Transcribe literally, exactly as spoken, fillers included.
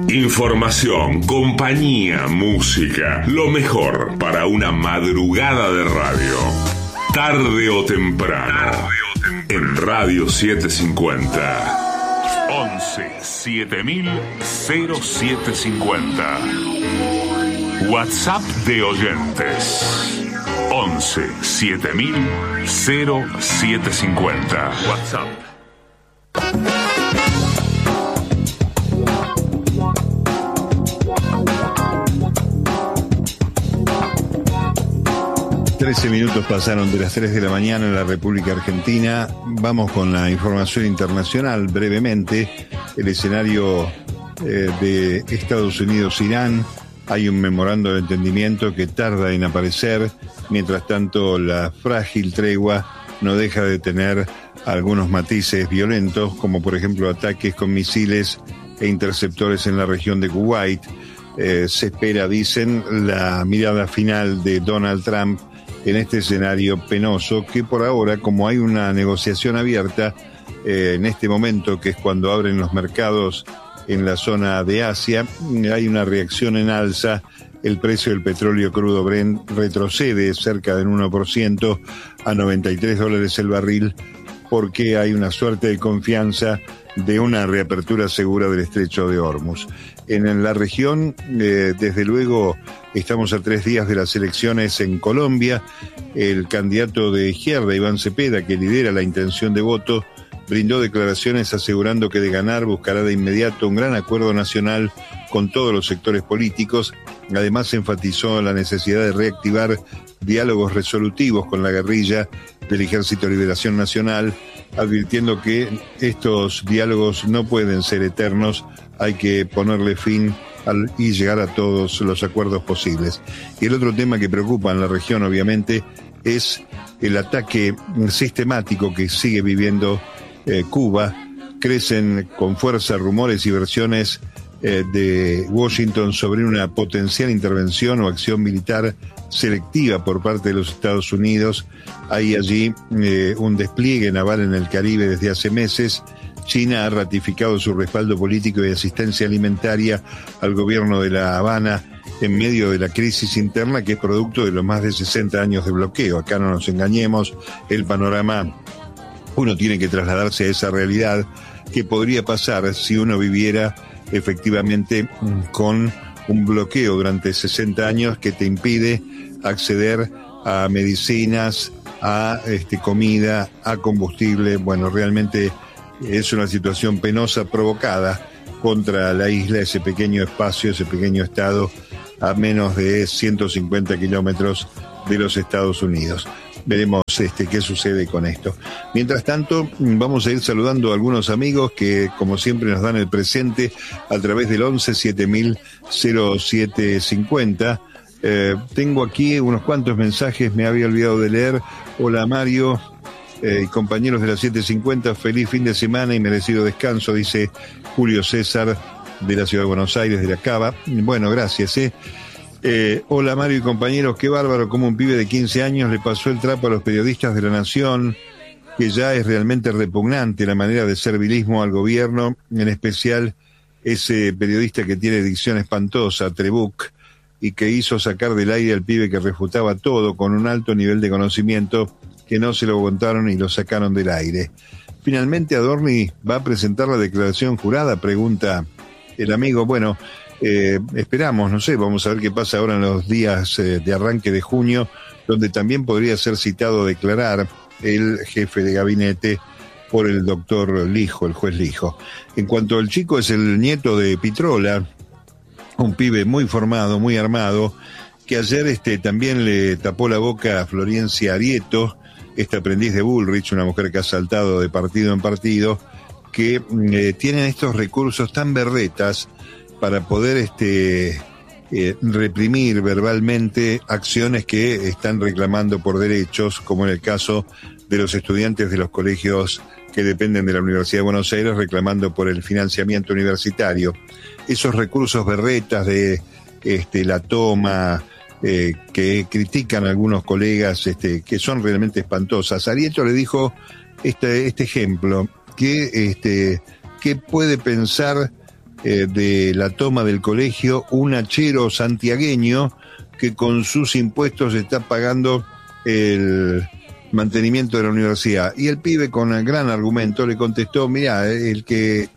Información, compañía, música, lo mejor para una madrugada de radio. Tarde o temprano, Tarde o temprano. En Radio setecientos cincuenta. once siete mil cero siete cincuenta. WhatsApp de oyentes. once siete mil cero siete cincuenta. WhatsApp. trece minutos pasaron de las tres de la mañana en la República Argentina. Vamos con la información internacional brevemente. El escenario eh, de Estados Unidos-Irán. Hay un memorando de entendimiento que tarda en aparecer. Mientras tanto, la frágil tregua no deja de tener algunos matices violentos, como por ejemplo ataques con misiles e interceptores en la región de Kuwait. Eh, se espera, dicen, la mirada final de Donald Trump en este escenario penoso, que por ahora, como hay una negociación abierta eh, en este momento, que es cuando abren los mercados en la zona de Asia, hay una reacción en alza. El precio del petróleo crudo Brent retrocede cerca del uno por ciento a noventa y tres dólares el barril, porque hay una suerte de confianza de una reapertura segura del estrecho de Hormuz. En la región, eh, desde luego, estamos a tres días de las elecciones en Colombia. El candidato de izquierda, Iván Cepeda, que lidera la intención de voto, brindó declaraciones asegurando que de ganar buscará de inmediato un gran acuerdo nacional con todos los sectores políticos. Además, enfatizó la necesidad de reactivar diálogos resolutivos con la guerrilla del Ejército de Liberación Nacional, advirtiendo que estos diálogos no pueden ser eternos, hay que ponerle fin al, y llegar a todos los acuerdos posibles. Y el otro tema que preocupa en la región, obviamente, es el ataque sistemático que sigue viviendo eh, Cuba. Crecen con fuerza rumores y versiones eh, de Washington sobre una potencial intervención o acción militar selectiva por parte de los Estados Unidos. Hay allí eh, un despliegue naval en el Caribe desde hace meses. China ha ratificado su respaldo político y asistencia alimentaria al gobierno de La Habana en medio de la crisis interna, que es producto de los más de sesenta años de bloqueo. Acá no nos engañemos, el panorama, uno tiene que trasladarse a esa realidad. ¿Qué podría pasar si uno viviera efectivamente con un bloqueo durante sesenta años que te impide acceder a medicinas, a este, comida, a combustible? Bueno, realmente es una situación penosa provocada contra la isla, ese pequeño espacio, ese pequeño estado a menos de ciento cincuenta kilómetros de los Estados Unidos. Veremos este, qué sucede con esto. Mientras tanto, vamos a ir saludando a algunos amigos que, como siempre, nos dan el presente a través del once siete mil cero siete cincuenta. Eh, tengo aquí unos cuantos mensajes, me había olvidado de leer. Hola Mario y eh, compañeros de la setecientos cincuenta, feliz fin de semana y merecido descanso, dice Julio César de la Ciudad de Buenos Aires, de la Cava. Bueno, gracias. Eh. Eh, hola Mario y compañeros, qué bárbaro como un pibe de quince años le pasó el trapo a los periodistas de La Nación, que ya es realmente repugnante la manera de servilismo al gobierno, en especial ese periodista que tiene dicción espantosa, Trebuch, y que hizo sacar del aire al pibe que refutaba todo con un alto nivel de conocimiento, que no se lo aguantaron y lo sacaron del aire. Finalmente Adorni va a presentar la declaración jurada, pregunta el amigo. Bueno, eh, esperamos, no sé, vamos a ver qué pasa ahora en los días eh, de arranque de junio, donde también podría ser citado a declarar el jefe de gabinete por el doctor Lijo, el juez Lijo. En cuanto al chico, es el nieto de Pitrola, un pibe muy formado, muy armado, que ayer este, también le tapó la boca a Florencia Arieto, esta aprendiz de Bullrich, una mujer que ha saltado de partido en partido, que eh, tienen estos recursos tan berretas para poder este, eh, reprimir verbalmente acciones que están reclamando por derechos, como en el caso de los estudiantes de los colegios que dependen de la Universidad de Buenos Aires, reclamando por el financiamiento universitario. Esos recursos berretas de este, la toma, Eh, que critican a algunos colegas, este, que son realmente espantosas. Arieto le dijo este, este ejemplo, que, este, que puede pensar eh, de la toma del colegio un hachero santiagueño que con sus impuestos está pagando el mantenimiento de la universidad. Y el pibe, con el gran argumento, le contestó: mirá, el que